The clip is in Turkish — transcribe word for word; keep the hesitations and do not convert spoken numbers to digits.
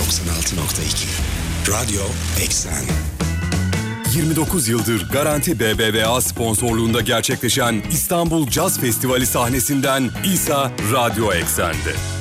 doksan altı nokta iki Radyo Eksen. yirmi dokuz yıldır Garanti B B V A sponsorluğunda gerçekleşen İstanbul Caz Festivali sahnesinden İsa Radyo Eksen'de.